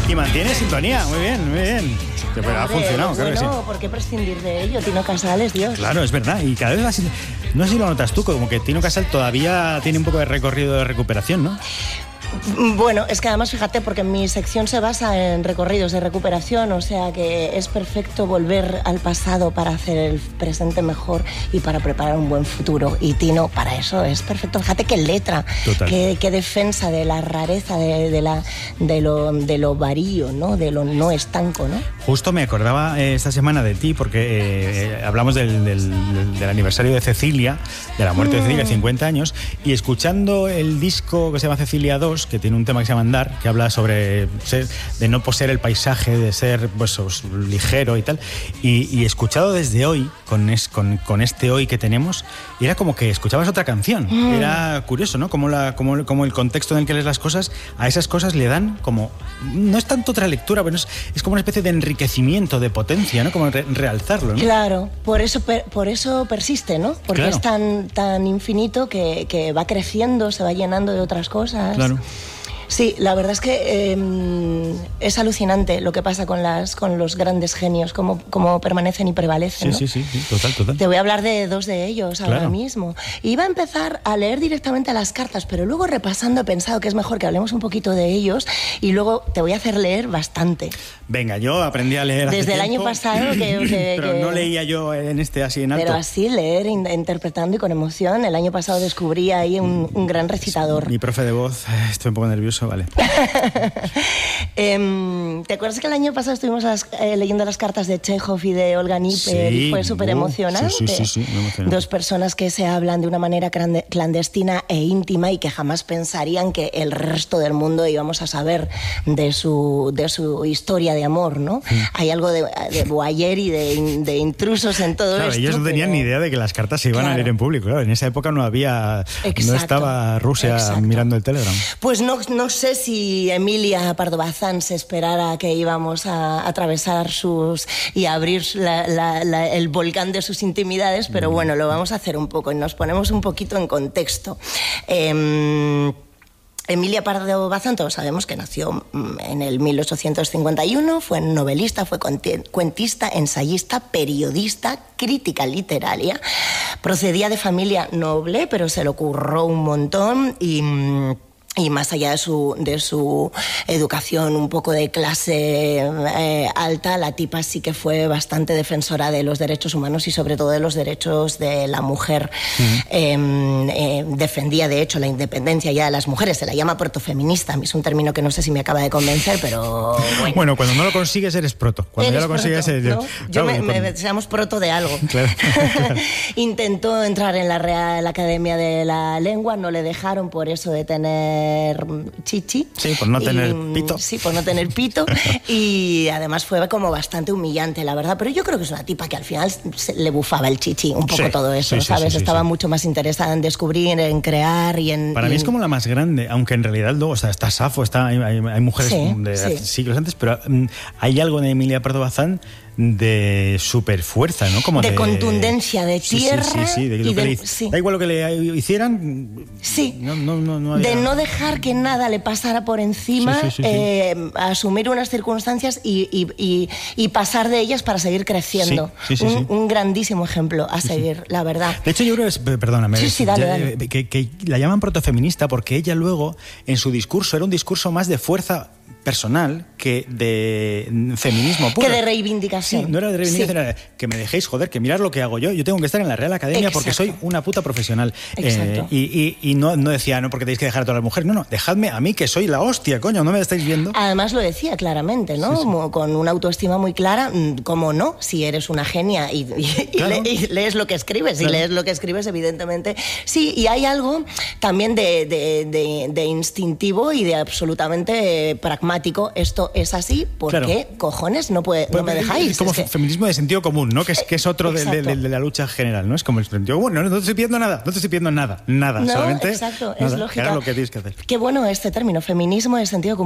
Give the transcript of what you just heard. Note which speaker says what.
Speaker 1: Y mantiene sintonía, muy bien, muy bien. Pero ha funcionado,
Speaker 2: bueno,
Speaker 1: creo que sí.
Speaker 2: ¿por qué prescindir de ello? Tino Casal es Dios.
Speaker 1: Claro, es verdad. Y cada vez más... No sé si lo notas tú, como que Tino Casal todavía tiene un poco de recorrido de recuperación, ¿no?
Speaker 2: Bueno, es que además, fíjate, porque mi sección se basa en recorridos de recuperación, o sea que es perfecto volver al pasado para hacer el presente mejor y para preparar un buen futuro. Y Tino, para eso es perfecto. Fíjate qué letra, qué defensa de la rareza, de lo varío, ¿no? De lo no estanco, ¿no?
Speaker 1: Justo me acordaba esta semana de ti porque hablamos del aniversario de Cecilia, de la muerte de Cecilia, 50 años, y escuchando el disco que se llama Cecilia 2, que tiene un tema que se llama Andar, que habla sobre de no poseer el paisaje, de ser pues ligero y tal, y escuchado desde hoy, con este hoy que tenemos, y era como que escuchabas otra canción. Era curioso, ¿no? Como el contexto en el que lees las cosas, a esas cosas le dan como, no es tanto otra lectura, pero es como una especie de enriquecimiento, de potencia, ¿no? Como realzarlo, ¿no?
Speaker 2: Claro, por eso persiste, ¿no? Porque es tan infinito que va creciendo, se va llenando de otras cosas.
Speaker 1: Claro.
Speaker 2: Sí, la verdad es que es alucinante lo que pasa con los grandes genios, cómo permanecen y prevalecen, ¿no?
Speaker 1: Sí, total.
Speaker 2: Te voy a hablar de dos de ellos ahora mismo. Iba a empezar a leer directamente las cartas, pero luego repasando he pensado que es mejor que hablemos un poquito de ellos y luego te voy a hacer leer bastante.
Speaker 1: Venga, yo aprendí a leer
Speaker 2: desde el año pasado
Speaker 1: pero no leía yo así en alto.
Speaker 2: Pero así leer, interpretando y con emoción. El año pasado descubrí ahí un gran recitador.
Speaker 1: Mi profe de voz, estoy un poco nervioso. Vale.
Speaker 2: ¿Te acuerdas que el año pasado estuvimos leyendo las cartas de Chekhov y de Olga Nipper y fue súper emocionante?
Speaker 1: Sí, muy emocionante.
Speaker 2: Dos personas que se hablan de una manera clandestina e íntima y que jamás pensarían que el resto del mundo íbamos a saber de su historia de amor, ¿no? Hay algo de voyeur y de intrusos en todo esto.
Speaker 1: Ellos no tenían ni idea de que las cartas se iban a leer en público. Claro, en esa época no estaba Rusia mirando el Telegram.
Speaker 2: Pues no sé si Emilia Pardo Bazán se esperara que íbamos a atravesar y a abrir el volcán de sus intimidades, pero bueno, lo vamos a hacer un poco y nos ponemos un poquito en contexto. Emilia Pardo Bazán, todos sabemos que nació en el 1851, fue novelista, fue cuentista, ensayista, periodista, crítica literaria. Procedía de familia noble, pero se le curró un montón y más allá de su educación un poco de clase alta, la tipa sí que fue bastante defensora de los derechos humanos y sobre todo de los derechos de la mujer. Defendía, de hecho, la independencia ya de las mujeres. Se la llama protofeminista. Es un término que no sé si me acaba de convencer, pero bueno.
Speaker 1: Bueno, cuando no lo consigues eres proto. Cuando ya lo consigues
Speaker 2: proto, ¿no? Seamos proto de algo. Claro. Intentó entrar en la Real Academia de la Lengua, no le dejaron por eso de tener chichi.
Speaker 1: Sí, por no tener pito.
Speaker 2: Sí, por no tener pito. Y además fue como bastante humillante, la verdad. Pero yo creo que es una tipa que al final le bufaba el chichi, un poco todo eso, ¿sabes? Estaba mucho más interesada en descubrir, en crear y en...
Speaker 1: Para mí es como la más grande, aunque en realidad luego está Safo, hay mujeres de siglos antes, pero hay algo de Emilia Pardo Bazán de super fuerza, ¿no? Como
Speaker 2: de contundencia, de tierra.
Speaker 1: Da igual lo que le hicieran.
Speaker 2: Sí.
Speaker 1: No había...
Speaker 2: De no dejar que nada le pasara por encima, asumir unas circunstancias y pasar de ellas para seguir creciendo. Un grandísimo ejemplo a seguir, la verdad.
Speaker 1: De hecho, yo creo que, perdóname,
Speaker 2: dale.
Speaker 1: Que la llaman protofeminista porque ella luego, en su discurso, era un discurso más de fuerza personal que de feminismo puro.
Speaker 2: Que de reivindicación.
Speaker 1: Sí, no era de reivindicación, era que me dejéis, joder, que mirad lo que hago yo. Yo tengo que estar en la Real Academia porque soy una puta profesional. Y no decía, no porque tenéis que dejar a todas las mujeres. No, dejadme a mí que soy la hostia, coño, ¿no me estáis viendo?
Speaker 2: Además lo decía claramente, ¿no? Con una autoestima muy clara. ¿Cómo no? Si eres una genia y lees lo que escribes. Si lees lo que escribes, evidentemente. Sí, y hay algo también de instintivo y de absolutamente pragmático. Esto es así, ¿por qué cojones no me dejáis?
Speaker 1: Es como feminismo de sentido común, ¿no? Que es otro de la lucha general, ¿no? Es como el sentido común, no te estoy pidiendo nada, nada,
Speaker 2: no,
Speaker 1: solamente
Speaker 2: exacto,
Speaker 1: nada,
Speaker 2: es lógica.
Speaker 1: era lo que tienes que hacer.
Speaker 2: Qué bueno este término, feminismo de sentido común.